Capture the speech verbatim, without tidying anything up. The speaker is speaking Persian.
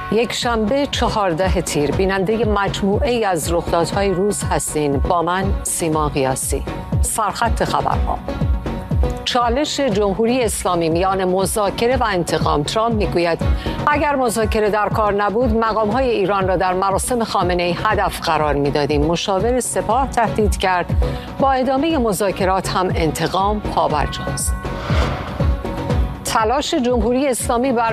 یک شنبه چهارده تیر، بیننده مجموعه ای از رخدادهای روز هستین با من سیما قیاسی. سرخط خبرها. چالش جمهوری اسلامی میان مذاکره و انتقام. ترامپ میگوید اگر مذاکره در کار نبود مقام‌های ایران را در مراسم خامنه‌ای هدف قرار میدادیم. مشاور سپاه تهدید کرد با ادامه مذاکرات هم انتقام پابرجاست. تلاش جمهوری اسلامی بر